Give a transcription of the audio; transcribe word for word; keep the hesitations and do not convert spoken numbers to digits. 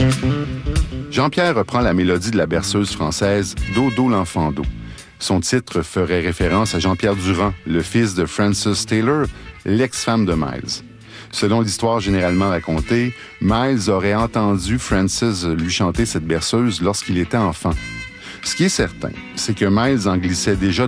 Jean-Pierre reprend la mélodie de la berceuse française « Dodo l'enfant d'eau ». Son titre ferait référence à Jean-Pierre Durand, le fils de Frances Taylor, l'ex-femme de Miles. Selon l'histoire généralement racontée, Miles aurait entendu Frances lui chanter cette berceuse lorsqu'il était enfant. Ce qui est certain, c'est que Miles en glissait déjà